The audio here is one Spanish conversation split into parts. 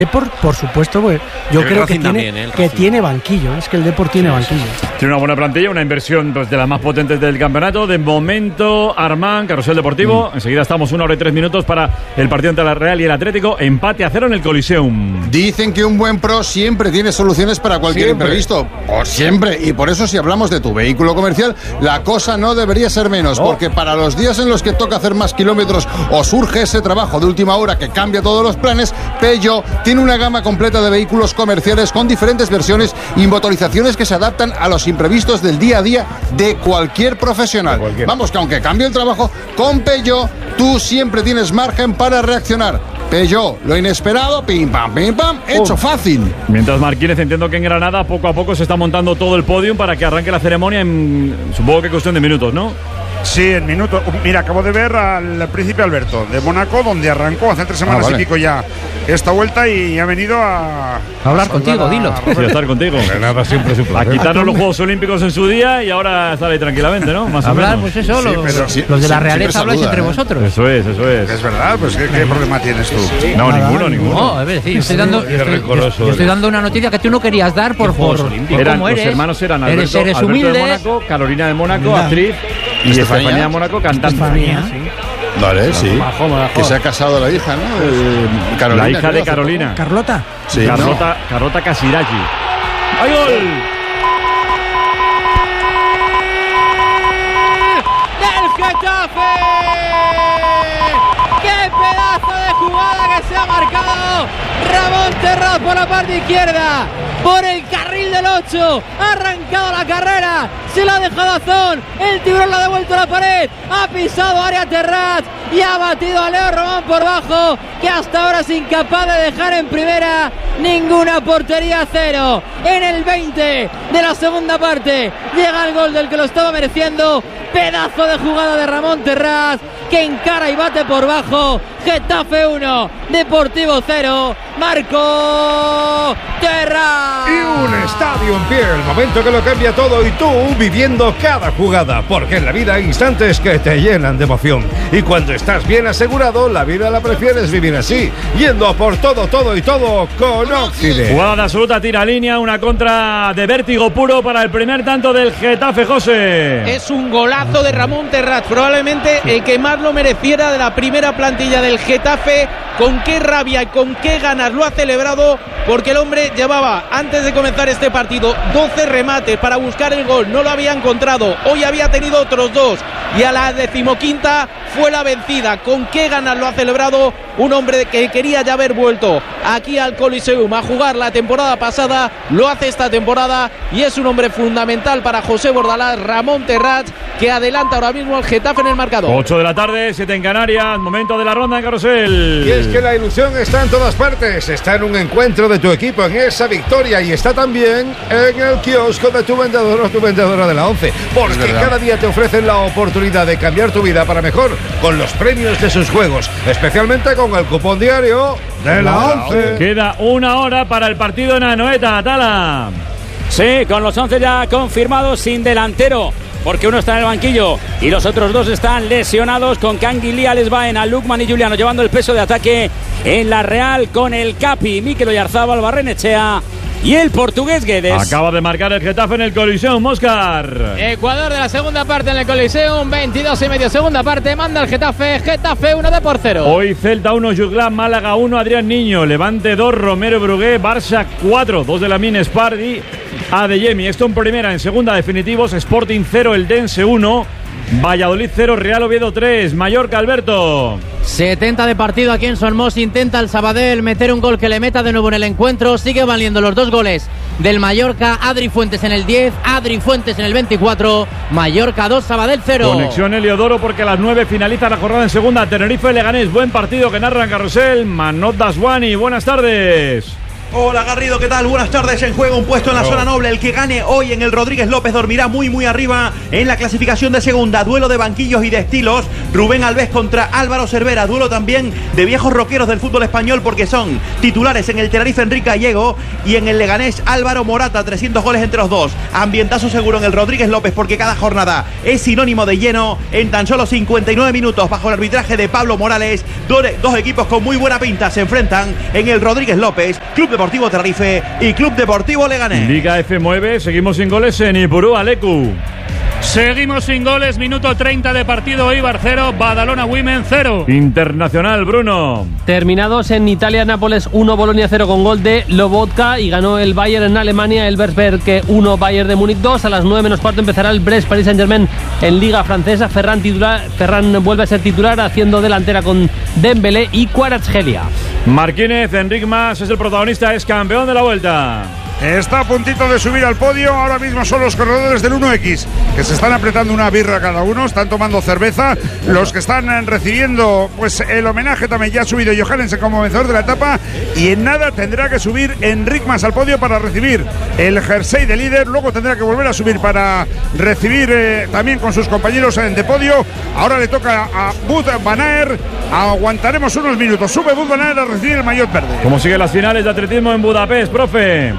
Depor, por supuesto, pues, yo creo que tiene banquillo. Es que el Depor tiene banquillo. Tiene una buena plantilla, una inversión pues, de las más potentes del campeonato. De momento, Armán, Carrusel Deportivo. Enseguida estamos 1 hora y 3 minutos para el partido entre la Real y el Atlético. Empate a 0 en el Coliseum. Dicen que un buen pro siempre tiene soluciones para cualquier imprevisto. Por siempre. Y por eso, si hablamos de tu vehículo comercial, la cosa no debería ser menos. Porque para los días en los que toca hacer más kilómetros o surge ese trabajo de última hora que cambia todos los planes, Peugeot tiene una gama completa de vehículos comerciales con diferentes versiones y motorizaciones que se adaptan a los imprevistos del día a día de cualquier profesional. Vamos, que aunque cambie el trabajo, con Peugeot tú siempre tienes margen para reaccionar. Peugeot, lo inesperado, pim pam, hecho fácil. Mientras Marquínez, entiendo que en Granada poco a poco se está montando todo el podium para que arranque la ceremonia en, supongo que cuestión de minutos, ¿no? Sí, en minutos. Mira, acabo de ver al príncipe Alberto de Mónaco, donde arrancó hace 3 semanas y pico ya esta vuelta y ha venido a hablar contigo, dilo. Sí, a estar contigo. Nada, siempre es un placer. A quitarnos los Juegos Olímpicos en su día y ahora estar ahí tranquilamente, ¿no? Más hablar, o menos. Pues eso, los de la realeza habláis entre vosotros. Eso es. Es verdad, pues ¿qué problema tienes tú? Sí. No, ninguno. No, a ver, sí, yo estoy dando una noticia que tú no querías dar por cómo eres. Los hermanos eran Alberto de Mónaco, Carolina de Mónaco, actriz, y Estefanía de Mónaco, cantante. Vale, sí. Que se ha casado la hija, ¿no? Carolina, la hija de Carolina. ¿Carlota? Sí, Carlota Casiraghi. ¡Hay gol! ¡Del Getafe! ¡Qué pedazo de jugada que se ha marcado! Ramón Terraz por la parte izquierda, por el carril del 8, ha arrancado la carrera, se la ha dejado a Zon, el tiburón la ha devuelto a la pared, ha pisado área Terraz y ha batido a Leo Román por bajo, que hasta ahora es incapaz de dejar en primera ninguna portería. 0 en el 20 de la segunda parte, llega el gol del que lo estaba mereciendo. Pedazo de jugada de Ramón Terraz, que encara y bate por bajo. Getafe 1, Deportivo 0, Marco Terraz. Y un estadio en pie, el momento que lo cambia todo, y tú viviendo cada jugada, porque en la vida hay instantes que te llenan de emoción. Y cuando estás bien asegurado, la vida la prefieres vivir así, yendo a por todo con Oxide. Jugada de absoluta tiralínea, una contra de vértigo puro para el primer tanto del Getafe, José. Es un golazo de Ramón Terraz, probablemente el que más lo mereciera de la primera plantilla del Getafe. Con qué rabia y con qué ganas lo ha celebrado, porque el hombre llevaba, antes de comenzar este partido, 12 remates para buscar el gol, no lo había encontrado, hoy había tenido otros 2 y a la 15ª fue la vencida. Con qué ganas lo ha celebrado un hombre que quería ya haber vuelto aquí al Coliseum a jugar la temporada pasada, lo hace esta temporada y es un hombre fundamental para José Bordalás, Ramón Terraz, que adelanta ahora mismo al Getafe en el marcador. 8 de la tarde, 7 en Canarias, momento de la ronda en Carrusel. Y es que la ilusión está en todas partes, está en un encuentro de tu equipo, en esa victoria, y está también en el kiosco de tu vendedor o tu vendedora de la 11, porque cada día te ofrecen la oportunidad de cambiar tu vida para mejor con los premios de sus juegos, especialmente con el cupón diario de la 11. Queda 1 hora para el partido en Anoeta, Atala. Sí, con los 11 ya confirmados, sin delantero, porque uno está en el banquillo y los otros 2 están lesionados, con Canguilí, Alex Baena, Lukman y Juliano llevando el peso de ataque en la Real, con el Capi, Mikel Oyarzábal, Barrenechea y el portugués Guedes. Acaba de marcar el Getafe en el Coliseum, Óscar. Ecuador de la segunda parte en el Coliseum, 22,5 segunda parte, manda el Getafe 1 de por 0. Hoy Celta 1, Juglan, Málaga 1, Adrián Niño, Levante 2, Romero Brugué, Barça 4, 2 de la Min Spar y Adeyemi. Esto en primera, en segunda definitivos, Sporting 0, Eldense 1, Valladolid 0, Real Oviedo 3, Mallorca, Alberto. 70 de partido aquí en Son Mos, intenta el Sabadell meter un gol que le meta de nuevo en el encuentro, sigue valiendo los 2 goles del Mallorca, Adri Fuentes en el 10, Adri Fuentes en el 24, Mallorca 2, Sabadell 0. Conexión Heliodoro, porque a las 9 finaliza la jornada en segunda, Tenerife Leganés, buen partido que narra en Carrusel, Manot Daswani, buenas tardes. Hola Garrido, ¿qué tal? Buenas tardes. En juego un puesto en la zona noble. El que gane hoy en el Rodríguez López dormirá muy arriba en la clasificación de segunda. Duelo de banquillos y de estilos. Rubén Alves contra Álvaro Cervera. Duelo también de viejos roqueros del fútbol español, porque son titulares en el Tenerife Enrique Gallego y en el Leganés Álvaro Morata. 300 goles entre los dos. Ambientazo seguro en el Rodríguez López, porque cada jornada es sinónimo de lleno. En tan solo 59 minutos, bajo el arbitraje de Pablo Morales, dos equipos con muy buena pinta se enfrentan en el Rodríguez López. Club Deportivo Tenerife y Club Deportivo Leganés. Liga F mueve, seguimos sin goles en Ipurú, Alecu. Seguimos sin goles, minuto 30 de partido, Eibar 0, Badalona Women 0. Internacional, Bruno. Terminados en Italia, Nápoles 1, Bolonia 0 con gol de Lobotka, y ganó el Bayern en Alemania, el Elversberg 1, Bayern de Múnich 2. A las 9 menos cuarto empezará el Brest Paris Saint-Germain en Liga Francesa. Ferran vuelve a ser titular, haciendo delantera con Dembélé y Kvaratskhelia. Martínez, Enric Mas es el protagonista, es campeón de la Vuelta. Está a puntito de subir al podio. Ahora mismo son los corredores del 1X que se están apretando una birra cada uno, están tomando cerveza. Los que están recibiendo pues el homenaje también, ya ha subido Johannes como vencedor de la etapa, y en nada tendrá que subir Enric Mas al podio para recibir el jersey de líder. Luego tendrá que volver a subir para recibir también con sus compañeros de podio. Ahora le toca a Wout van Aert. Aguantaremos unos minutos. Sube Wout van Aert a recibir el maillot verde. ¿Cómo siguen las finales de atletismo en Budapest, profe?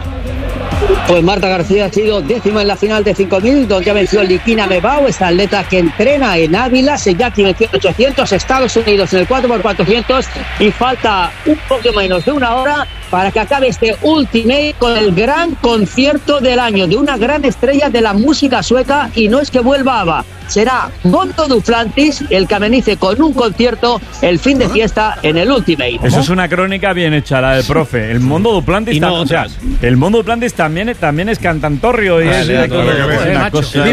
Pues Marta García ha sido décima en la final de 5.000, donde ha vencido Liquina Mebao, esta atleta que entrena en Ávila. Seyati venció en 800, Estados Unidos en el 4x400, y falta un poco menos de una hora para que acabe este Ultimate con el gran concierto del año de una gran estrella de la música sueca, y no es que vuelva ABBA, será Mondo Duplantis el que amenice con un concierto el fin de fiesta en el Ultimate. Eso es una crónica bien hecha, la del profe. El Mondo Duplantis, o sea, el Mondo Duplantis también es cantantorio y es una cosa.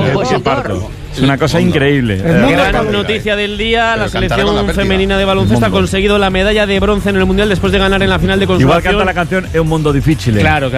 Es una cosa increíble. Gran noticia del día, la selección femenina de baloncesto ha conseguido la medalla de bronce en el Mundial después de ganar en la final de consolación. Igual canta la canción Es un mundo difícil. Claro.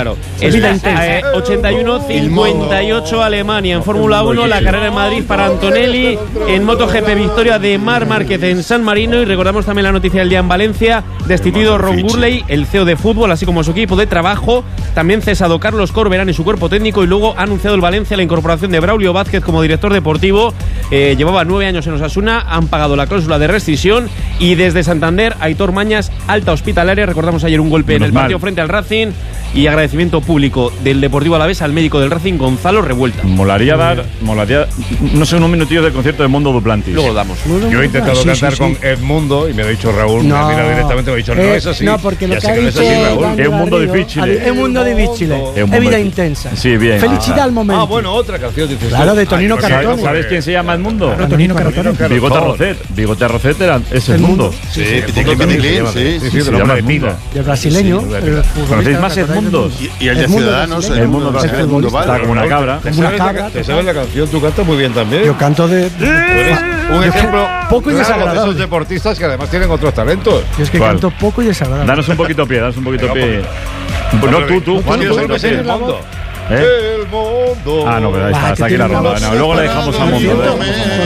81-58 Alemania. En Fórmula 1, la carrera en Madrid para Antonelli. En MotoGP, victoria de Marc Márquez en San Marino. Y recordamos también la noticia del día en Valencia, destituido Ron Gurley, el CEO de fútbol, así como su equipo de trabajo. También cesado Carlos Corberán y su cuerpo técnico. Y luego ha anunciado el Valencia la incorporación de Braulio Vázquez como director deportivo. Llevaba 9 años en Osasuna, han pagado la cláusula de rescisión. Y desde Santander, Aitor Mañas, alta hospitalaria. Recordamos ayer un golpe en el partido frente al Racing, y agradecimiento público del Deportivo Alavés al médico del Racing, Gonzalo Revuelta. Molaría, no sé, unos minutillos del concierto de Mondo Duplantis. Luego damos. Yo he intentado cantar con Edmundo y me ha dicho Raúl, me ha mirado directamente, me ha dicho, no es así. No, porque lo que ha dicho es un mundo difícil. Es un mundo difícil. Es vida intensa. Sí, bien. Felicidad al momento. Bueno, otra canción, dices. Claro, de Tonino Carotone. ¿Sabes quién se llama Edmundo? Tonino Carotone. Bigote Arrocet es el mundo. Sí, se llama Edmundo. El brasileño. ¿Conocéis más Edmundos? Y el de Ciudadanos, el mundo brasileño. Está como una cabra. ¿Te sabes la canción? Tú cantas muy bien también. Yo canto de... Un ejemplo poco y desagradable de esos deportistas que además tienen otros talentos. Yo es que canto poco y desagradable. Danos un poquito pie. No, tú, Juan, el mundo. El mundo. Ah, no, pero ahí está aquí la ronda. Luego le dejamos a Mundo.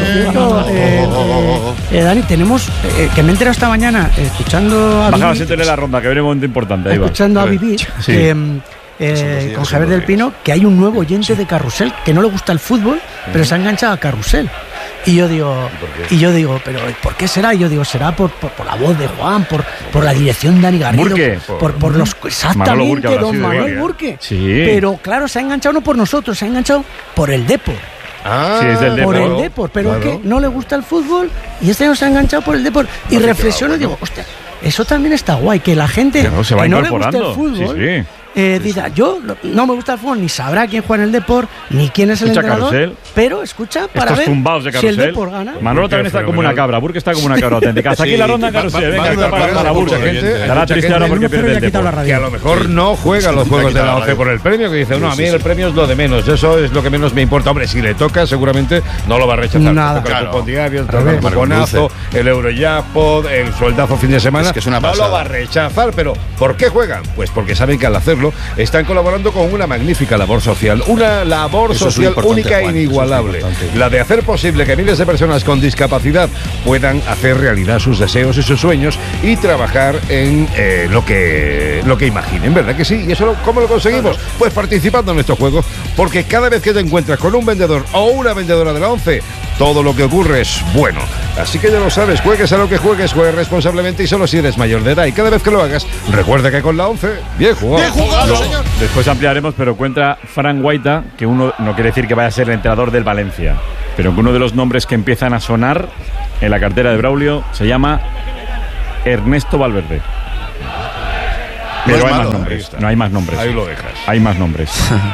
Dani, tenemos que me he enterado esta mañana escuchando a Bajaba, siéntele la ronda, que viene un momento importante. Ahí va. Escuchando a Vivir. Con Javier del Pino, que hay un nuevo oyente de Carrusel que no le gusta el fútbol, pero se ha enganchado a Carrusel. Y yo digo, pero ¿por qué será? Y yo digo, será por la voz de Juan, por la dirección de Dani Garrido, Burke. por los exactamente Burke, don Manuel Burke. Sí. Pero claro, se ha enganchado no por nosotros, se ha enganchado por el Depor. Sí, es del por Depor. El Depor, pero es que no le gusta el fútbol y este año se ha enganchado por el Depor. Y reflexiono y digo, hostia, eso también está guay, que la gente que no le gusta el fútbol diga, yo no me gusta el fútbol, ni sabrá quién juega en el Depor, ni quién es el entrenador, Carrusel, pero escucha para estos ver tumbados de si el Carrusel. Depor gana. Manolo también está como una cabra, Burke está como una cabra auténtica. Hasta aquí la ronda en Carrusel. Venga, para Burke. Estará triste ahora porque pierde el Depor. Que a lo mejor no juega los juegos de la OCE por el premio, que dice, no, a mí el premio es lo de menos, eso es lo que menos me importa. Hombre, si le toca, seguramente no lo va a rechazar. Nada. El cupón diario, el marconazo, el Eurojackpot, el sueldazo fin de semana, no lo va a rechazar. Pero ¿por qué juegan? Pues porque saben que al hacerlo decirlo, están colaborando con una magnífica labor social. Una labor social única e inigualable. La de hacer posible que miles de personas con discapacidad puedan hacer realidad sus deseos y sus sueños y trabajar en lo que imaginen, ¿verdad que sí? ¿Y eso cómo lo conseguimos? Pues participando en nuestro juego, porque cada vez que te encuentras con un vendedor o una vendedora de la 11, todo lo que ocurre es bueno. Así que ya lo sabes, juegues a lo que juegues, juegues responsablemente y solo si eres mayor de edad. Y cada vez que lo hagas, recuerda que con la 11, bien jugado. Bien jugado, señor. Después ampliaremos, pero cuenta Fran Guaita, que uno no quiere decir que vaya a ser el entrenador del Valencia, pero que uno de los nombres que empiezan a sonar en la cartera de Braulio se llama Ernesto Valverde. Pero no hay más nombres. No hay más nombres. Ahí lo dejas. Hay más nombres.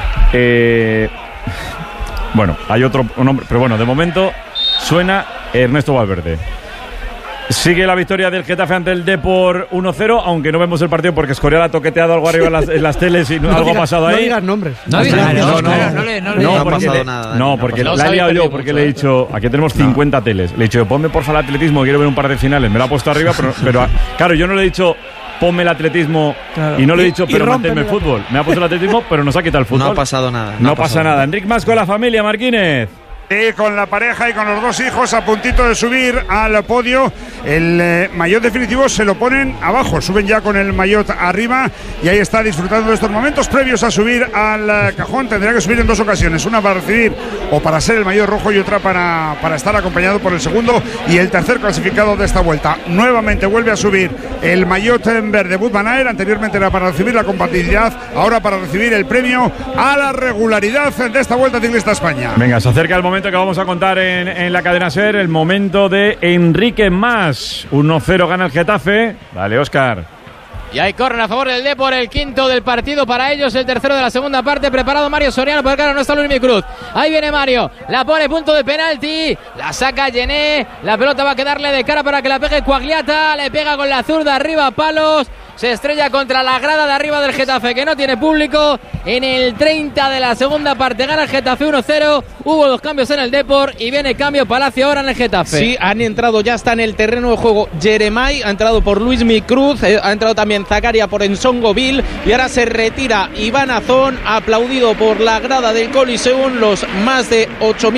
Bueno, hay otro nombre, pero bueno, de momento suena Ernesto Valverde. Sigue la victoria del Getafe ante el Depor 1-0, aunque no vemos el partido porque Escorial ha toqueteado algo arriba en las teles y algo ha pasado ahí. No digas nombres. No, porque la he liado yo, porque le he dicho, aquí tenemos 50 teles. Le he dicho, ponme por favor el atletismo, quiero ver un par de finales. Me lo ha puesto arriba, pero claro, yo no le he dicho, ponme el atletismo, y no le he dicho, pero manténme el fútbol. Me ha puesto el atletismo, pero nos ha quitado el fútbol. No ha pasado nada. No pasa nada. Enric Mas con la familia, Marquínez. Y con la pareja y con los dos hijos a puntito de subir al podio. El maillot definitivo se lo ponen abajo, suben ya con el maillot arriba y ahí está disfrutando de estos momentos previos a subir al cajón. Tendrá que subir en dos ocasiones, una para recibir o para ser el maillot rojo y otra para estar acompañado por el segundo y el tercer clasificado de esta vuelta. Nuevamente vuelve a subir el maillot en verde Wout van Aert, anteriormente era para recibir la compatibilidad, ahora para recibir el premio a la regularidad de esta Vuelta Ciclista España. Venga, se acerca el momento que vamos a contar en la cadena SER, el momento de Enrique Mas. 1-0 gana el Getafe. Dale, Óscar. Y ahí corren a favor del Depor, el quinto del partido para ellos, el tercero de la segunda parte. Preparado Mario Soriano, porque ahora no está Luis Cruz. Ahí viene Mario, la pone punto de penalti, la saca Gené, la pelota va a quedarle de cara para que la pegue Quagliata, le pega con la zurda arriba, palos. Se estrella contra la grada de arriba del Getafe, que no tiene público. En el 30 de la segunda parte gana el Getafe 1-0. Hubo dos cambios en el Depor y viene cambio Palacio ahora en el Getafe. Sí, han entrado, ya está en el terreno de juego Jeremai, ha entrado por Luis Cruz, ha entrado también Zakaria por Ensongoville y ahora se retira Iván Azón, aplaudido por la grada del Coliseum, los más de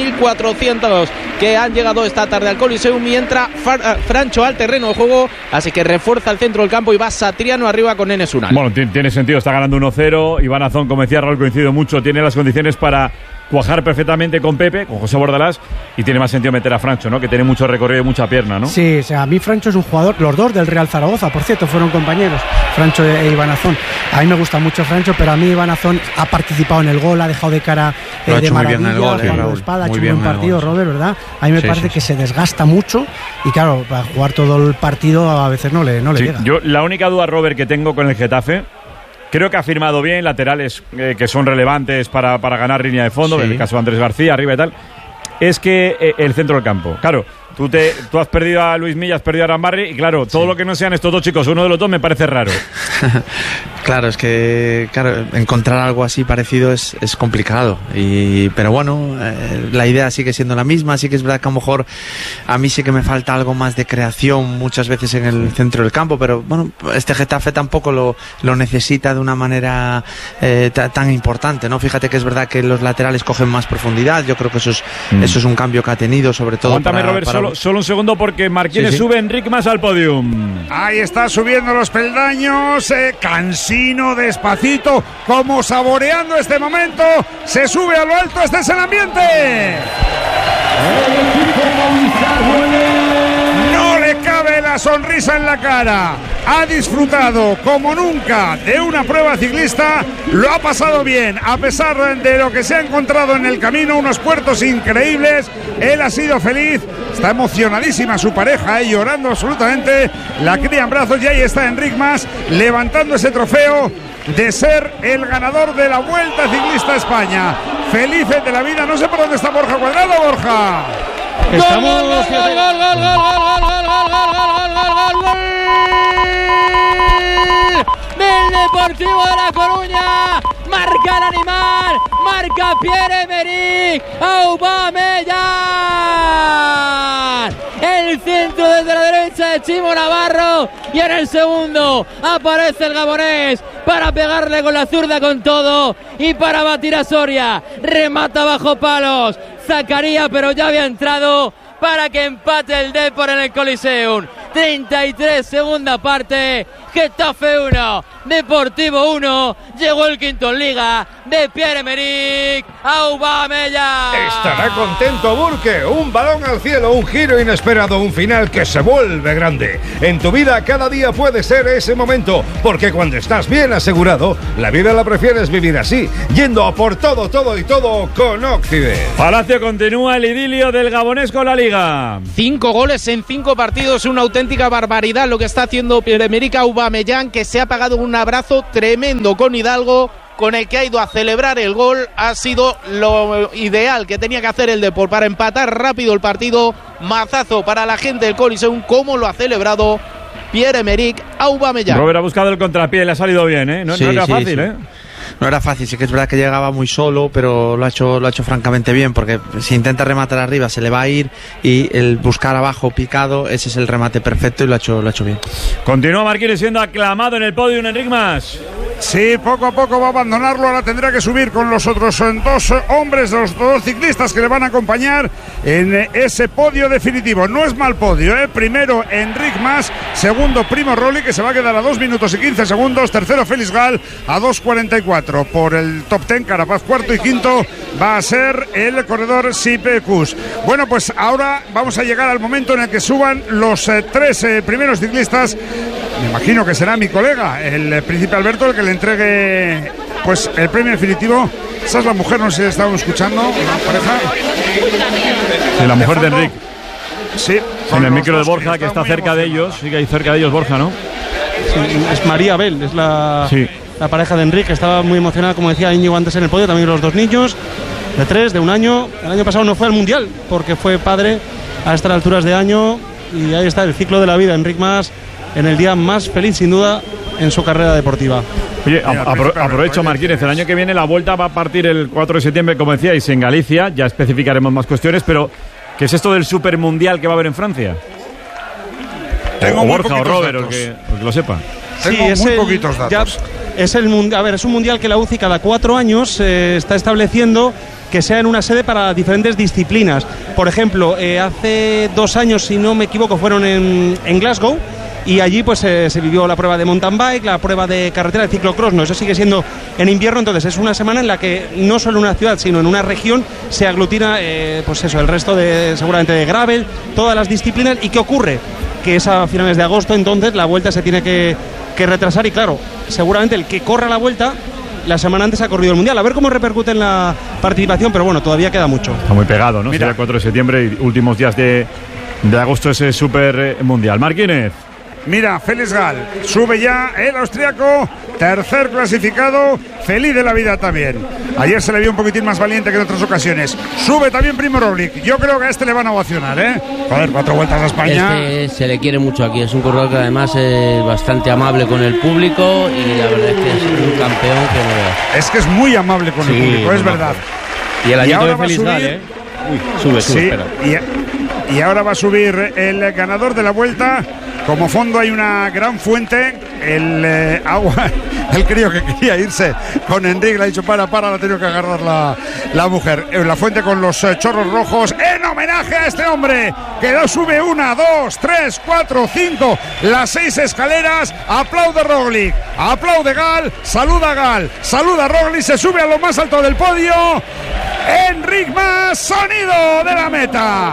8.400 que han llegado esta tarde al Coliseum, y entra Francho al terreno de juego, así que refuerza el centro del campo y va Satriano arriba con Enes Unal. Bueno, tiene sentido, está ganando 1-0. Iván Azón, como decía Raúl, coincido mucho, tiene las condiciones para cuajar perfectamente con Pepe, con José Bordalás, y tiene más sentido meter a Francho, ¿no? Que tiene mucho recorrido y mucha pierna, ¿no? Sí, o sea, a mí Francho es un jugador, los dos del Real Zaragoza, por cierto, fueron compañeros, Francho e Iván Azón. A mí me gusta mucho Francho, pero a mí Iván Azón ha participado en el gol, ha dejado de cara de maravilla, jugando de espalda, ha hecho un buen partido, Robert, ¿verdad? A mí me parece que se desgasta mucho y claro, para jugar todo el partido a veces no le llega. Yo, la única duda, Robert, que tengo con el Getafe, creo que ha firmado bien laterales que son relevantes para ganar línea de fondo, en el caso de Andrés García, arriba y tal, es que el centro del campo, claro, tú has perdido a Luis Milla, has perdido a Arambarri y claro, todo lo que no sean estos dos chicos, uno de los dos me parece raro. Claro, es que encontrar algo así parecido es complicado. Pero bueno, la idea sigue siendo la misma. Sí que es verdad que a lo mejor a mí sí que me falta algo más de creación muchas veces en el centro del campo, pero bueno, este Getafe tampoco lo necesita de una manera tan importante, ¿no? Fíjate que es verdad que los laterales cogen más profundidad. Yo creo que eso es un cambio que ha tenido, sobre todo. Aguántame, Robert, solo un segundo, porque Marquínez sube Enric Mas al podium. Ahí está subiendo los peldaños, cansino, despacito, como saboreando este momento. Se sube a lo alto, este es el ambiente. No le cabe la sonrisa en la cara. Ha disfrutado como nunca de una prueba ciclista, lo ha pasado bien, a pesar de lo que se ha encontrado en el camino, unos puertos increíbles. Él ha sido feliz, está emocionadísima su pareja, llorando absolutamente, la cría en brazos, y ahí está Enric Mas levantando ese trofeo de ser el ganador de la Vuelta Ciclista España. Felices de la vida. No sé por dónde está Borja Cuadrado. Borja. Estamos... ¡Gol! Del Deportivo de La Coruña. Marca el animal, marca Pierre-Emerick Aubameyang. El centro desde la derecha de Chimo Navarro. Y en el segundo aparece el gabonés para pegarle con la zurda con todo y para batir a Soria. Remata bajo palos Zakaria, pero ya había entrado para que empate el Depor en el Coliseum. 33, segunda parte. Getafe 1, Deportivo 1. Llegó el quinto en Liga de Pierre-Emerick Aubameyang. Estará contento Burke. Un balón al cielo, un giro inesperado, un final que se vuelve grande. En tu vida cada día puede ser ese momento, porque cuando estás bien asegurado, la vida la prefieres vivir así, yendo a por todo, todo y todo con Occident. Palacio, continúa el idilio del gabonés con la Liga. 5 goles en 5 partidos, una auténtica barbaridad lo que está haciendo Pierre-Emerick Aubameyang, que se ha pagado un abrazo tremendo con Hidalgo, con el que ha ido a celebrar el gol. Ha sido lo ideal que tenía que hacer el Depor para empatar rápido el partido. Mazazo para la gente del Coliseum, como lo ha celebrado Pierre-Emerick Aubameyang. Robert ha buscado el contrapié, le ha salido bien, ¿eh? No era fácil, ¿eh? No era fácil, sí que es verdad que llegaba muy solo, pero lo ha hecho francamente bien, porque si intenta rematar arriba se le va a ir, y el buscar abajo picado, ese es el remate perfecto, y lo ha hecho bien. Continúa Marquines siendo aclamado en el podio, Enric Mas. Sí, poco a poco va a abandonarlo, ahora tendrá que subir con los otros dos hombres, los dos ciclistas que le van a acompañar en ese podio definitivo. No es mal podio, ¿eh? Primero Enric Mas, segundo Primo Roglic, que se va a quedar a 2 minutos y 15 segundos, tercero Félix Gal a 2:44. Por el top 10, Carapaz cuarto, y quinto va a ser el corredor Sipecus. Bueno, pues ahora vamos a llegar al momento en el que suban los 3 primeros ciclistas. Me imagino que será mi colega, el Príncipe Alberto, el que le entregue pues el premio definitivo. Esa es la mujer, no sé si estábamos escuchando, la pareja. Sí, la mujer de Enric. Sí. En el micro de Borja, que está cerca de ellos. Sí, que hay cerca de ellos Borja, ¿no? Sí, es María Bel, es la pareja de Enric, que estaba muy emocionada, como decía Íñigo antes en el podio. También los 2 niños, de 3, de 1 año. El año pasado no fue al Mundial, porque fue padre a estas alturas de año. Y ahí está el ciclo de la vida, Enric Mas, en el día más feliz, sin duda, en su carrera deportiva. Oye, aprovecho, Marquínez, el año que viene la Vuelta va a partir el 4 de septiembre, como decíais, en Galicia. Ya especificaremos más cuestiones, pero ¿qué es esto del Supermundial que va a haber en Francia? Tengo o muy Borja o Robert, datos. o que lo sepa. Tengo muy poquitos datos. Es el es un mundial que la UCI cada 4 años está estableciendo que sea en una sede para diferentes disciplinas. Por ejemplo, hace 2 años, si no me equivoco, fueron en Glasgow, y allí pues se vivió la prueba de mountain bike, la prueba de carretera, de ciclocross. No, eso sigue siendo en invierno. Entonces es una semana en la que no solo en una ciudad, sino en una región se aglutina pues eso, el resto de, seguramente, de gravel, todas las disciplinas. ¿Y qué ocurre? Que es a finales de agosto, entonces la Vuelta se tiene que retrasar, y claro, seguramente el que corra la Vuelta la semana antes ha corrido el Mundial. A ver cómo repercute en la participación, pero bueno, todavía queda mucho. Está muy pegado, ¿no? Será el 4 de septiembre y últimos días de agosto ese Super Mundial. Marquínez. Mira, Félix Gal, sube ya el austriaco, tercer clasificado, feliz de la vida también. Ayer se le vio un poquitín más valiente que en otras ocasiones. Sube también Primo Roglic. Yo creo que a este le van a ovacionar, ¿eh? Joder, 4 vueltas a España. Se le quiere mucho aquí, es un corredor que además es bastante amable con el público, y la verdad es que es un campeón que no veas. Es que es muy amable con el público, es verdad. Y el añito de Félix Gal, ¿eh? Uy, sube, espera. Y ahora va a subir el ganador de la Vuelta. Como fondo hay una gran fuente, el agua, el crío que quería irse con Enric le ha dicho para, la ha tenido que agarrar la mujer. La fuente con los chorros rojos, en homenaje a este hombre, que sube 1, 2, 3, 4, 5, las 6 escaleras. Aplaude Roglic, aplaude Gal, saluda Roglic, se sube a lo más alto del podio. Enric Mas, sonido de la meta.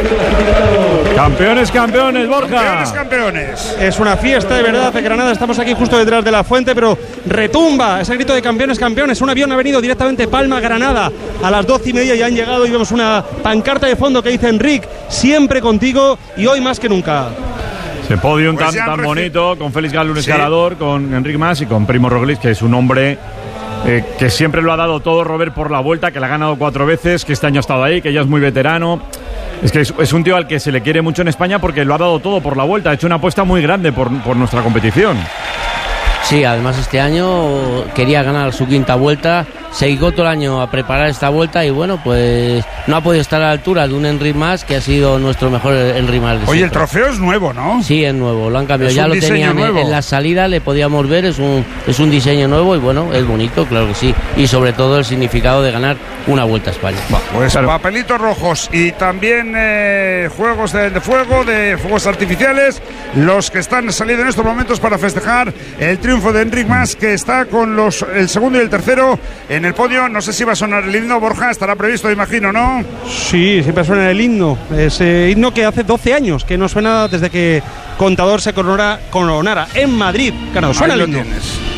Campeones, Borja. Campeones. Es una fiesta de verdad de Granada. Estamos aquí justo detrás de la fuente, pero retumba ese grito de campeones. Un avión ha venido directamente Palma, Granada, a las 12:30 y han llegado, y vemos una pancarta de fondo que dice: Enric, siempre contigo, y hoy más que nunca. Ese podium pues tan bonito, con Félix Gal, un escalador, con Enric Mas y con Primo Roglic, que es un hombre que siempre lo ha dado todo, Robert, por la Vuelta, que la ha ganado 4 veces, que este año ha estado ahí, que ya es muy veterano. Es que es un tío al que se le quiere mucho en España porque lo ha dado todo por la Vuelta, ha hecho una apuesta muy grande por nuestra competición. Sí, además este año quería ganar su 5ª Vuelta, se dedicó todo el año a preparar esta vuelta y bueno, pues no ha podido estar a la altura de un Enric Mas, que ha sido nuestro mejor Enric Mas. Oye, el trofeo es nuevo, ¿no? Sí, es nuevo, lo han cambiado. Ya lo tenían en la salida, le podíamos ver, es un diseño nuevo y bueno, es bonito, claro que sí. Y sobre todo el significado de ganar una Vuelta a España. Pues papelitos rojos y también juegos de fuego, de fuegos artificiales, los que están saliendo en estos momentos para festejar el triunfo de Enric Mas, que está con el segundo y el tercero en el podio. No sé si va a sonar el himno, Borja, estará previsto, imagino, ¿no? Sí, siempre suena el himno. Ese himno que hace 12 años que no suena desde que Contador se coronara en Madrid. Claro, suena el himno. Tienes.